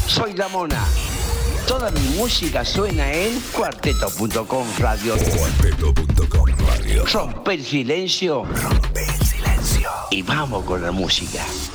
Soy La Mona. Toda mi música suena en cuarteto.com Radio. Cuarteto.com Radio. Rompe el silencio. Rompe el silencio. Y vamos con la música.